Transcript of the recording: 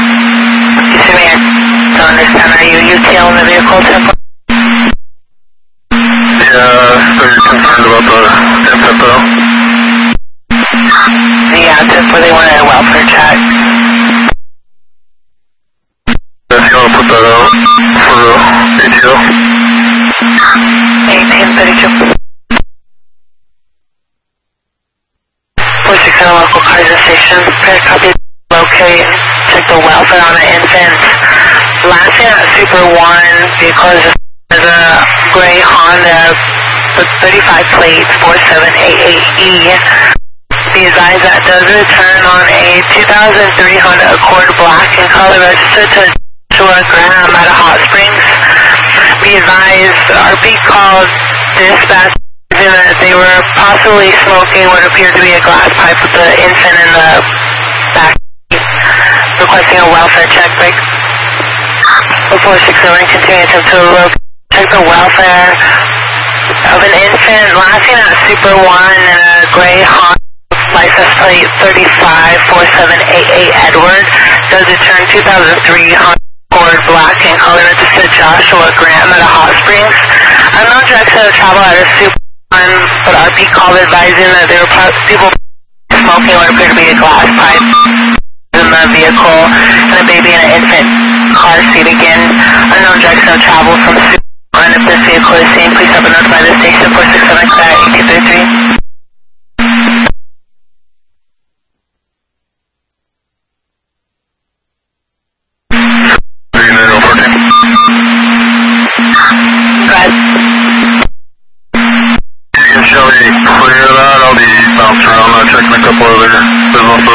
Excuse me, I don't understand. Are you UTL in the vehicle, 10? Yeah, very concerned about the infant though. Yeah, 10-4, they wanted a welfare check. If you want to put that out for ATO. 1832. 460 local cars and stations. Prepare copy, locate, check the welfare on the infant. Last thing at Super 1, vehicle is a gray Honda with 35 plates, 4788E. Be advised that does return on a 2003 Honda Accord black in color registered to Joshua Graham out of Hot Springs. Be advised, RP called dispatch that they were possibly smoking what appeared to be a glass pipe with the infant in the back, requesting a welfare check break. 460 continue to check the welfare of an infant last seen at Super 1 in a gray Honda license plate 354788 Edward. Does return 2003 Honda Accord black in color registered Joshua Graham out of Hot Springs. Unknown direction of travel at a Super 1, but RP called advising that there were people smoking what appeared to be a glass pipe in the vehicle and a baby and an infant car seat again. Unknown direction of travel from Super 1. If this vehicle is seen, please have a notify the station 467 1833. Go ahead. You can show me clear that. I'll be bouncing around. I'm checking a couple other businesses.